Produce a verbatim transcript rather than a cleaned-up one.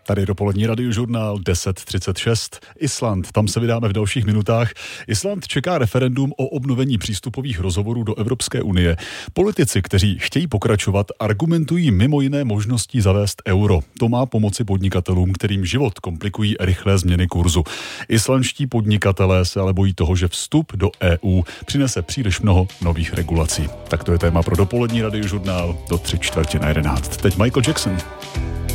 Tady dopolední radiožurnál deset třicet šest. Island, tam se vydáme v dalších minutách. Island čeká referendum o obnovení přístupových rozhovorů do Evropské unie. Politici, kteří chtějí pokračovat, argumentují mimo jiné možností zavést euro. To má pomoci podnikatelům, kterým život komplikují rychlé změny kurzu. Islandští podnikatelé se ale bojí toho, že vstup do E U přinese příliš mnoho nových regulací. Tak to je téma pro dopolední radiožurnál do tři čtvrtě na jedenáct. Teď Michael Jackson.